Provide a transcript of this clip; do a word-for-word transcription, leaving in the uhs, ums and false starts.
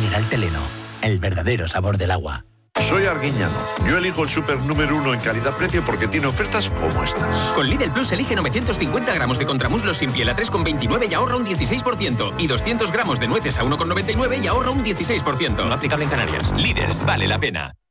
Llega el Teleno, el verdadero sabor del agua. Soy Arguiñano. Yo elijo el súper número uno en calidad-precio porque tiene ofertas como estas. Con Lidl Plus elige novecientos cincuenta gramos de contramuslos sin piel a tres con veintinueve y ahorra un dieciséis por ciento. Y doscientos gramos de nueces a uno con noventa y nueve y ahorra un dieciséis por ciento. No aplicable en Canarias. Lidl, vale la pena.